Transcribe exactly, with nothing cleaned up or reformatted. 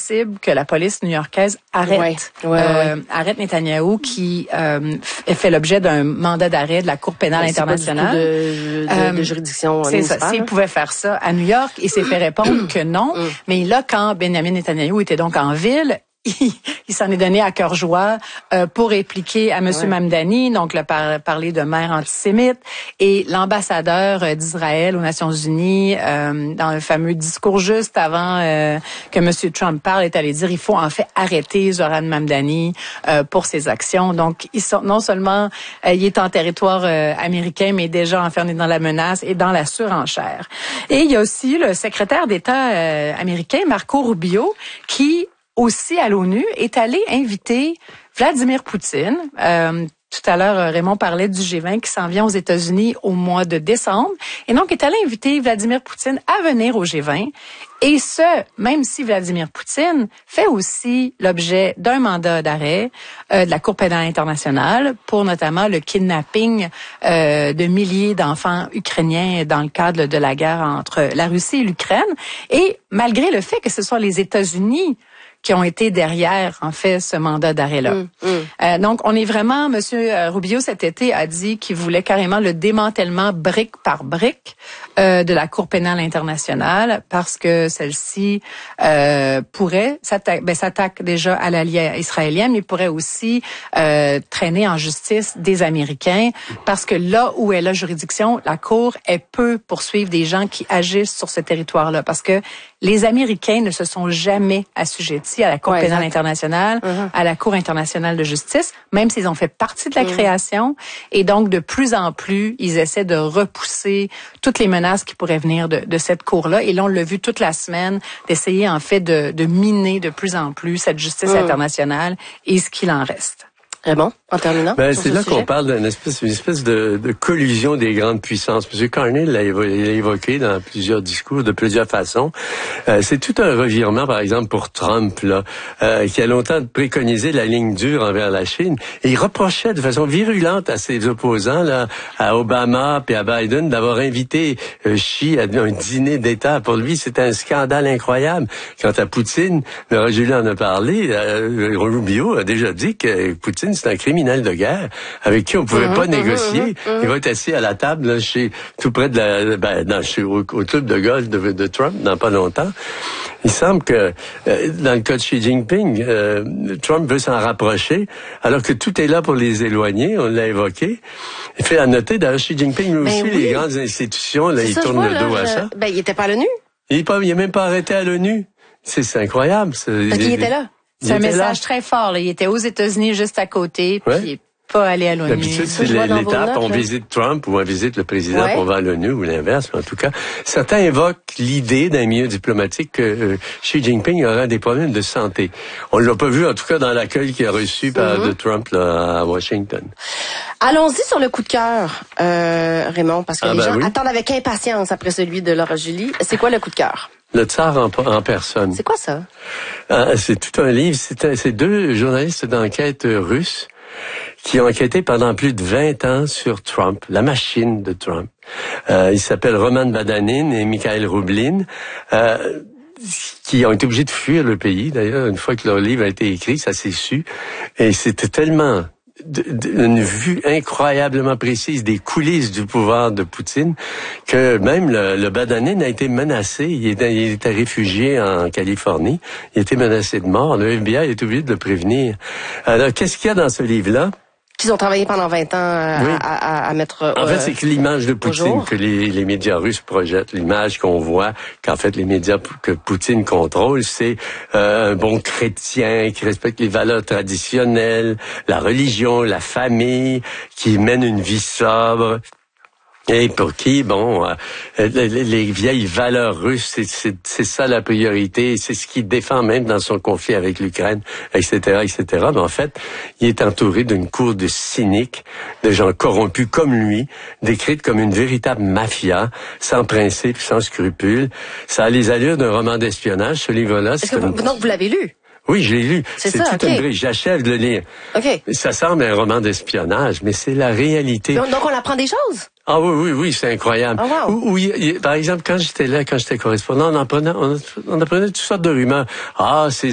possible que la police new-yorkaise arrête, ouais, ouais, euh, ouais. arrête Netanyahou qui euh, fait l'objet d'un mandat d'arrêt de la Cour pénale ouais, internationale. De, de, euh, de juridiction c'est ça. S'il pouvait faire ça à New York, il s'est fait répondre que non. Mais là, quand Benjamin Netanyahou était donc en ville, il, il s'en est donné à cœur joie euh, pour répliquer à M. Ouais. Mamdani, donc le par, parler de mère antisémite, et l'ambassadeur euh, d'Israël aux Nations Unies, euh, dans le fameux discours juste avant euh, que M. Trump parle, est allé dire il faut en fait arrêter Zoran Mamdani euh, pour ses actions. Donc, ils sont non seulement euh, il est en territoire euh, américain, mais déjà enfermé dans la menace et dans la surenchère. Et il y a aussi le secrétaire d'État euh, américain, Marco Rubio, qui aussi à l'ONU, est allé inviter Vladimir Poutine. Euh, tout à l'heure, Raymond parlait du G vingt qui s'en vient aux États-Unis au mois de décembre. Et donc, est allé inviter Vladimir Poutine à venir au G vingt. Et ce, même si Vladimir Poutine fait aussi l'objet d'un mandat d'arrêt euh, de la Cour pénale internationale pour notamment le kidnapping euh, de milliers d'enfants ukrainiens dans le cadre de la guerre entre la Russie et l'Ukraine. Et malgré le fait que ce sont les États-Unis qui ont été derrière, en fait, ce mandat d'arrêt-là. Mmh, mmh. Euh, donc, on est vraiment, Monsieur Rubio, cet été, a dit qu'il voulait carrément le démantèlement brique par brique euh, de la Cour pénale internationale parce que celle-ci euh, pourrait s'attaquer, ben, s'attaque déjà à l'allié israélienne, mais pourrait aussi euh, traîner en justice des Américains parce que là où est la juridiction, la Cour, elle peut poursuivre des gens qui agissent sur ce territoire-là parce que les Américains ne se sont jamais assujettis à la Cour ouais, pénale exact. internationale, uh-huh. à la Cour internationale de justice, même s'ils ont fait partie de la uh-huh. création. Et donc, de plus en plus, ils essaient de repousser toutes les menaces qui pourraient venir de, de cette Cour-là. Et là, on l'a vu toute la semaine, d'essayer en fait de, de miner de plus en plus cette justice uh-huh. internationale et ce qu'il en reste. Raymond, en terminant. Ben, c'est là sujet. qu'on parle d'une espèce, une espèce de, de collusion des grandes puissances. M. Carney l'a évoqué dans plusieurs discours, de plusieurs façons. Euh, c'est tout un revirement, par exemple, pour Trump, là, euh, qui a longtemps préconisé la ligne dure envers la Chine. Et il reprochait de façon virulente à ses opposants, là, à Obama et à Biden, d'avoir invité euh, Xi à un dîner d'État. Pour lui, c'était un scandale incroyable. Quant à Poutine, Julien en a parlé, euh, Rubio a déjà dit que Poutine, c'est un criminel de guerre avec qui on pouvait mmh, pas mmh, négocier. Mmh, mmh. Il va être assis à la table là, chez tout près de la, ben, dans, chez, au, au club de golf de, de Trump dans pas longtemps. Il semble que euh, dans le cas de Xi Jinping, euh, Trump veut s'en rapprocher, alors que tout est là pour les éloigner. On l'a évoqué. Il fait à noter d'ailleurs Xi Jinping lui aussi, ben oui. les grandes institutions, là, il tourne le dos là, à je... ça. Ben il était pas à l'ONU. Il est pas, il est même pas arrêté à l'ONU. C'est, c'est incroyable. C'est, Parce qu'il était là. C'est un message là. très fort. Là. Il était aux États-Unis juste à côté, puis ouais. pas allé à l'ONU. D'habitude, c'est l'étape, on visite Trump ou on visite le président, ouais. on va à l'ONU ou l'inverse. En tout cas, certains évoquent l'idée d'un milieu diplomatique que euh, Xi Jinping aurait des problèmes de santé. On ne l'a pas vu, en tout cas, dans l'accueil qu'il a reçu par mm-hmm. de Trump là, à Washington. Allons-y sur le coup de cœur, euh, Raymond, parce que ah les ben gens oui. attendent avec impatience après celui de Laura Julie. C'est quoi le coup de cœur? Le tsar en, en personne. C'est quoi ça? Ah, c'est tout un livre. C'est, un, c'est deux journalistes d'enquête russes qui ont enquêté pendant plus de vingt ans sur Trump, la machine de Trump. Euh, ils s'appellent Roman Badanin et Mikhail Rublin, euh, qui ont été obligés de fuir le pays. D'ailleurs, une fois que leur livre a été écrit, ça s'est su. Et c'était tellement... De, de, une vue incroyablement précise des coulisses du pouvoir de Poutine que même le, le Badanin a été menacé. Il était, il était réfugié en Californie. Il était menacé de mort. Le F B I est obligé de le prévenir. Alors, qu'est-ce qu'il y a dans ce livre-là? Qu'ils ont travaillé pendant vingt ans à, oui. à, à, à mettre... En euh, fait, c'est que l'image de Poutine que les, les médias russes projettent, l'image qu'on voit, qu'en fait les médias que Poutine contrôle, c'est euh, un bon chrétien qui respecte les valeurs traditionnelles, la religion, la famille, qui mène une vie sobre. Et pour qui, bon, euh, les, les vieilles valeurs russes, c'est, c'est, c'est ça la priorité, c'est ce qu'il défend même dans son conflit avec l'Ukraine, et cetera, et cetera. Mais en fait, il est entouré d'une cour de cyniques, de gens corrompus comme lui, décrite comme une véritable mafia, sans principe, sans scrupules. Ça a les allures d'un roman d'espionnage, ce livre-là. Est-ce que vous, donc vous l'avez lu? Oui, je l'ai lu. C'est, c'est ça, tout okay. un bruit. J'achève de le lire. OK. Ça semble un roman d'espionnage, mais c'est la réalité. Donc, donc on apprend des choses? Ah oui, oui, oui, c'est incroyable. Oh, wow. Oui, par exemple, quand j'étais là, quand j'étais correspondant, on apprenait, on, on apprenait toutes sortes de rumeurs. Ah, c'est